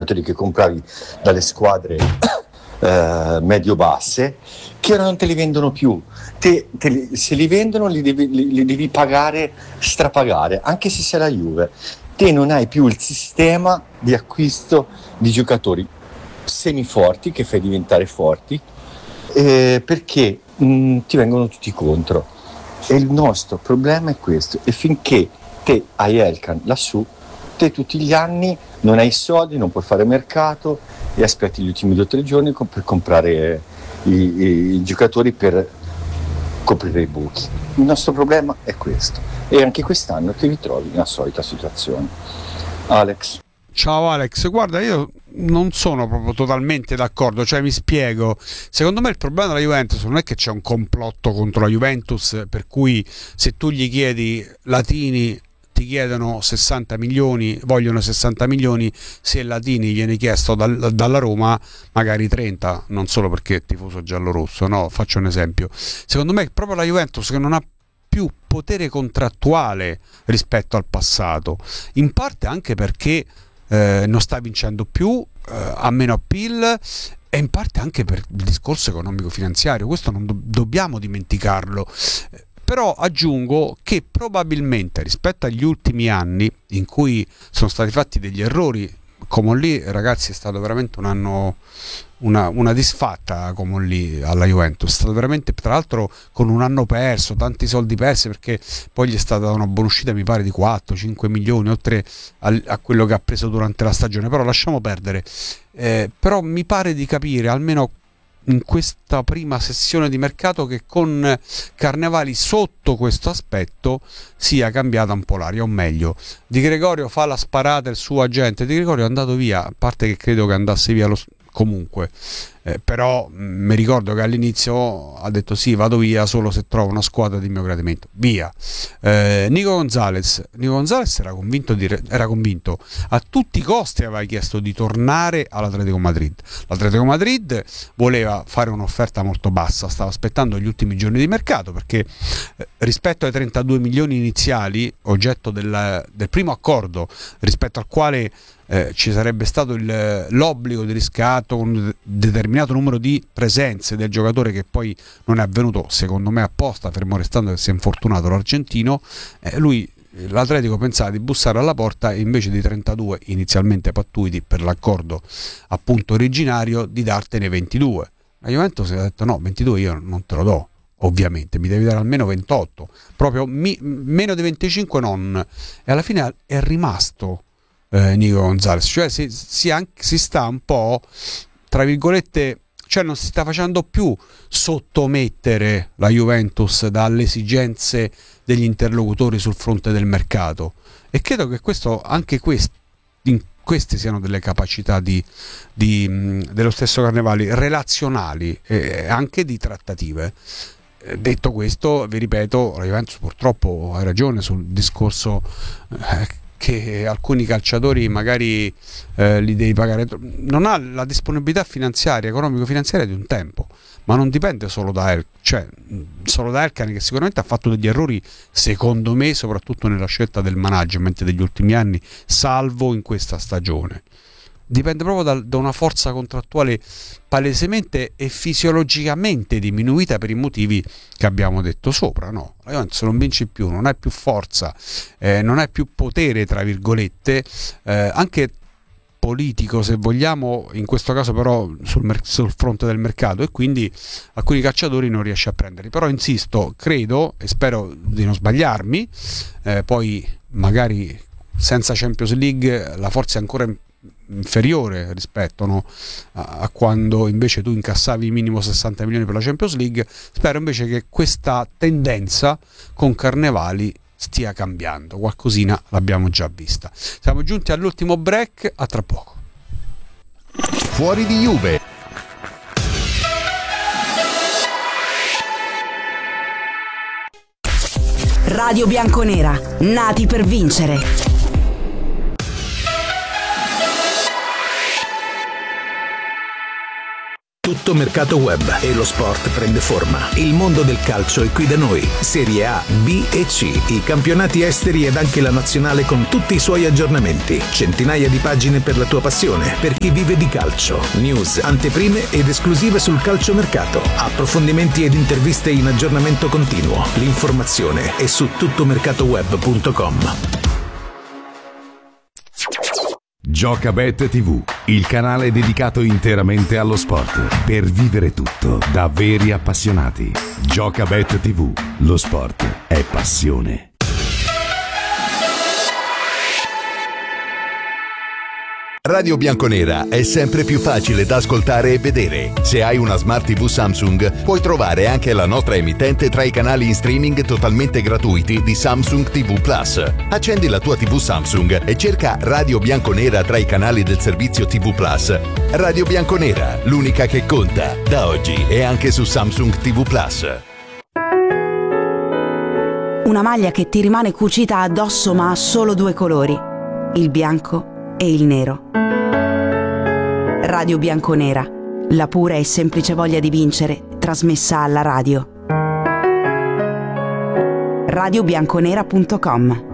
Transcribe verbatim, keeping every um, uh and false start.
giocatori che compravi dalle squadre eh, medio-basse, che ora non te li vendono più. Te, te li, se li vendono li devi, li, li devi pagare, strapagare, anche se sei la Juve. Te non hai più il sistema di acquisto di giocatori semiforti che fai diventare forti, eh, perché mh, ti vengono tutti contro. E il nostro problema è questo, e finché te hai Elkan lassù, te tutti gli anni non hai soldi, non puoi fare mercato e aspetti gli ultimi due o tre giorni per comprare i, i, i giocatori per coprire i buchi. Il nostro problema è questo, e anche quest'anno ti ritrovi nella solita situazione. Alex. Ciao Alex, guarda, io non sono proprio totalmente d'accordo, cioè mi spiego. Secondo me il problema della Juventus non è che c'è un complotto contro la Juventus, per cui se tu gli chiedi Latini ti chiedono sessanta milioni, vogliono sessanta milioni, se Latini viene chiesto dal, dalla Roma magari trenta, non solo perché è tifoso giallo-rosso, no, faccio un esempio. Secondo me è proprio la Juventus che non ha più potere contrattuale rispetto al passato, in parte anche perché eh, non sta vincendo più, eh, ha meno appeal, e in parte anche per il discorso economico-finanziario, questo non do- dobbiamo dimenticarlo. Però aggiungo che probabilmente rispetto agli ultimi anni in cui sono stati fatti degli errori, come lì, ragazzi, è stato veramente un anno, una, una disfatta come lì alla Juventus, è stato veramente, tra l'altro con un anno perso, tanti soldi persi, perché poi gli è stata una buonuscita mi pare di quattro cinque milioni oltre a, a quello che ha preso durante la stagione, però lasciamo perdere. Eh, però mi pare di capire, almeno in questa prima sessione di mercato, che con Carnevali sotto questo aspetto sia cambiata un po' l'aria, o meglio, Di Gregorio fa la sparata il suo agente. Di Gregorio è andato via, a parte che credo che andasse via lo, comunque, eh, però mi ricordo che all'inizio ha detto sì, vado via solo se trovo una squadra di mio gradimento, via. eh, Nico Gonzalez Nico Gonzalez era convinto, di, era convinto a tutti i costi, aveva chiesto di tornare all'Atletico Madrid. L'Atletico Madrid voleva fare un'offerta molto bassa, stava aspettando gli ultimi giorni di mercato, perché eh, rispetto ai trentadue milioni iniziali, oggetto del, del primo accordo, rispetto al quale Eh, ci sarebbe stato il, l'obbligo di riscatto con un determinato numero di presenze del giocatore, che poi non è avvenuto, secondo me apposta, fermo restando che si è infortunato l'argentino. eh, lui l'Atletico pensava di bussare alla porta e invece di trentadue inizialmente pattuiti per l'accordo appunto originario, di dartene ventidue. La Juventus ha detto no, ventidue io non te lo do, ovviamente mi devi dare almeno ventotto, proprio mi, meno di venticinque non. E alla fine è rimasto Eh, Nico Gonzalez, cioè si, si, anche, si sta un po', tra virgolette, cioè non si sta facendo più sottomettere la Juventus dalle esigenze degli interlocutori sul fronte del mercato, e credo che questo, anche quest, in, queste siano delle capacità di, di, mh, dello stesso Carnevali, relazionali e anche di trattative. Eh, detto questo, vi ripeto, la Juventus purtroppo ha ragione sul discorso eh, che alcuni calciatori magari eh, li devi pagare, non ha la disponibilità finanziaria, economico-finanziaria di un tempo, ma non dipende solo da El, cioè solo da Elkan, che sicuramente ha fatto degli errori, secondo me, soprattutto nella scelta del management degli ultimi anni, salvo in questa stagione. Dipende proprio da, da una forza contrattuale palesemente e fisiologicamente diminuita per i motivi che abbiamo detto sopra, no? La Juventus non vince più, non hai più forza, eh, non hai più potere, tra virgolette, eh, anche politico se vogliamo, in questo caso però sul, mer- sul fronte del mercato, e quindi alcuni calciatori non riesce a prenderli. Però insisto, credo e spero di non sbagliarmi, eh, poi magari senza Champions League la forza è ancora inferiore rispetto, no, a, a quando invece tu incassavi minimo sessanta milioni per la Champions League. Spero invece che questa tendenza con Carnevali stia cambiando, qualcosina l'abbiamo già vista. Siamo giunti all'ultimo break, a tra poco. Fuori di Juve. Radio Bianconera, nati per vincere. Tutto Mercato Web e lo sport prende forma. Il mondo del calcio è qui da noi. Serie A, B e C, i campionati esteri ed anche la nazionale con tutti i suoi aggiornamenti. Centinaia di pagine per la tua passione, per chi vive di calcio. News, anteprime ed esclusive sul calciomercato. Approfondimenti ed interviste in aggiornamento continuo. L'informazione è su tuttomercatoweb punto com. Giocabet tivù, il canale dedicato interamente allo sport, per vivere tutto da veri appassionati. Giocabet tivù, lo sport è passione. Radio Bianconera è sempre più facile da ascoltare e vedere. Se hai una Smart tivù Samsung, puoi trovare anche la nostra emittente tra i canali in streaming totalmente gratuiti di Samsung tivù Plus. Accendi la tua tivù Samsung e cerca Radio Bianconera tra i canali del servizio tivù Plus. Radio Bianconera, l'unica che conta, da oggi e anche su Samsung tivù Plus. Una maglia che ti rimane cucita addosso ma ha solo due colori, il bianco e il nero. Radio Bianconera, la pura e semplice voglia di vincere, trasmessa alla radio. radio bianconera punto com